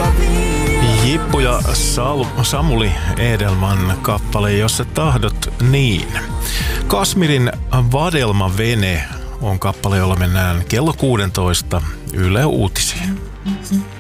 Jippu ja Samuli Edelman kappale Jos sä tahdot niin. Kasmirin Vadelma Vene on kappale, jolla mennään kello 16 Yle Uutisiin.